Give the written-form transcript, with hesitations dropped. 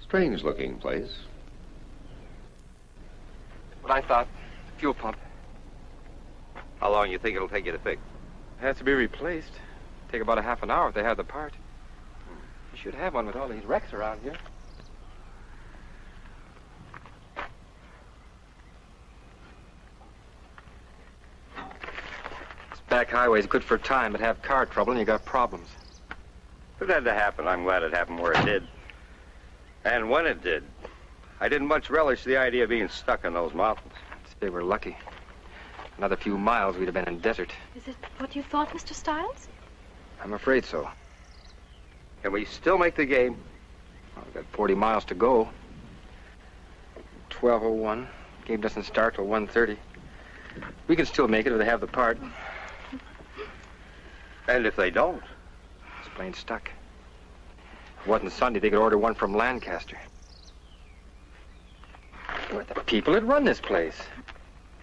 Strange-looking place. What I thought, fuel pump. How long you think it'll take you to fix? It has to be replaced. Take about a half an hour if they have the part. You should have one with all these wrecks around here. This back highway's good for time, but have car trouble and you got problems. If it had to happen, I'm glad it happened where it did. And when it did. I didn't much relish the idea of being stuck in those mountains. I'd say we're lucky. Another few miles, we'd have been in desert. Is it what you thought, Mr. Stiles? I'm afraid so. Can we still make the game? Well, we've got 40 miles to go. 12:01. Game doesn't start till 1:30. We can still make it if they have the part. And if they don't? This plane's stuck. If it wasn't Sunday, they could order one from Lancaster. We're the people that run this place.